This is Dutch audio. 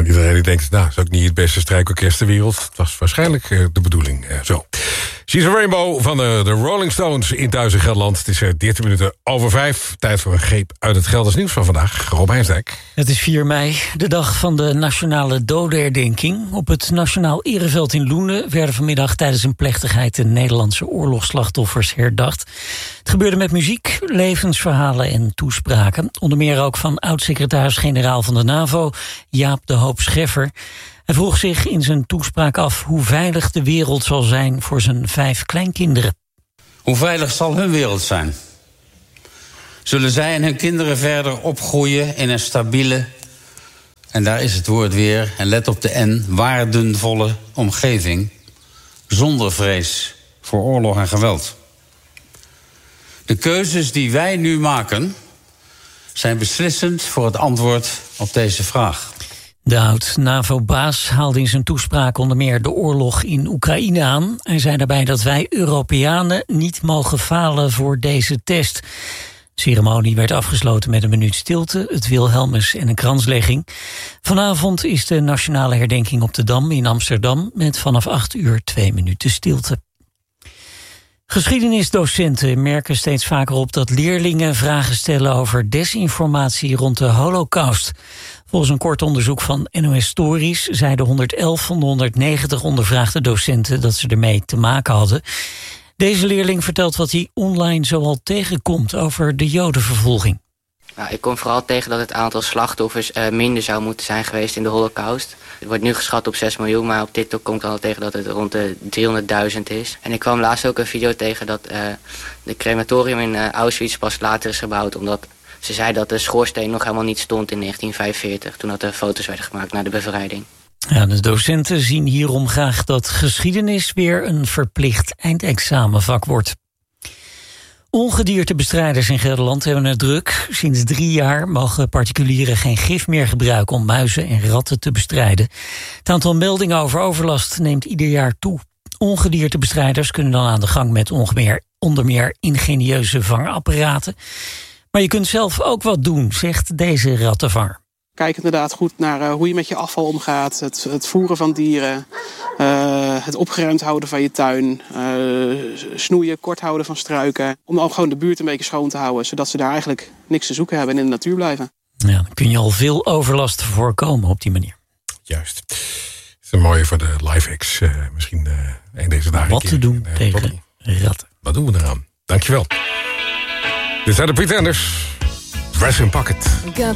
iedereen die denkt, nou, dat is ook niet het beste strijkorkest ter wereld. Het was waarschijnlijk de bedoeling zo. She's a Rainbow van de Rolling Stones in Thuis in Gelderland. Het is 13 minuten over 5. Tijd voor een greep uit het Gelders nieuws van vandaag. Rob Heinsdijk. Het is 4 mei, de dag van de nationale dodenherdenking. Op het Nationaal Ereveld in Loenen werden vanmiddag tijdens een plechtigheid de Nederlandse oorlogsslachtoffers herdacht. Het gebeurde met muziek, levensverhalen en toespraken. Onder meer ook van oud-secretaris-generaal van de NAVO, Jaap de Hoop Scheffer. Hij vroeg zich in zijn toespraak af hoe veilig de wereld zal zijn voor zijn 5 kleinkinderen. Hoe veilig zal hun wereld zijn? Zullen zij en hun kinderen verder opgroeien in een stabiele, en daar is het woord weer, en let op de N, waardenvolle omgeving, zonder vrees voor oorlog en geweld? De keuzes die wij nu maken zijn beslissend voor het antwoord op deze vraag. De oud-NAVO-baas haalde in zijn toespraak onder meer de oorlog in Oekraïne aan. Hij zei daarbij dat wij Europeanen niet mogen falen voor deze test. De ceremonie werd afgesloten met een minuut stilte, het Wilhelmus en een kranslegging. Vanavond is de nationale herdenking op de Dam in Amsterdam met vanaf 8 uur 2 minuten stilte. Geschiedenisdocenten merken steeds vaker op dat leerlingen vragen stellen over desinformatie rond de Holocaust. Volgens een kort onderzoek van NOS Stories zeiden 111 van de 190 ondervraagde docenten dat ze ermee te maken hadden. Deze leerling vertelt wat hij online zoal tegenkomt over de Jodenvervolging. Nou, ik kom vooral tegen dat het aantal slachtoffers minder zou moeten zijn geweest in de Holocaust. Het wordt nu geschat op 6 miljoen, maar op TikTok komt al tegen dat het rond de 300.000 is. En ik kwam laatst ook een video tegen dat de crematorium in Auschwitz pas later is gebouwd, omdat ze zei dat de schoorsteen nog helemaal niet stond in 1945... toen dat er foto's werden gemaakt na de bevrijding. Ja, de docenten zien hierom graag dat geschiedenis weer een verplicht eindexamenvak wordt. Ongediertebestrijders in Gelderland hebben het druk. Sinds 3 jaar mogen particulieren geen gif meer gebruiken om muizen en ratten te bestrijden. Het aantal meldingen over overlast neemt ieder jaar toe. Ongediertebestrijders kunnen dan aan de gang met onder meer ingenieuze vangapparaten. Maar je kunt zelf ook wat doen, zegt deze rattenvanger. Kijk inderdaad goed naar hoe je met je afval omgaat. Het voeren van dieren. Het opgeruimd houden van je tuin. Snoeien, kort houden van struiken. Om ook gewoon de buurt een beetje schoon te houden. Zodat ze daar eigenlijk niks te zoeken hebben en in de natuur blijven. Ja, dan kun je al veel overlast voorkomen op die manier. Juist. Het is een mooie voor de live-hacks. Misschien een deze dagen. Wat te doen tegen ratten. Wat doen we eraan? Dankjewel. Dit zijn de Pretenders. Dress and Pocket. Got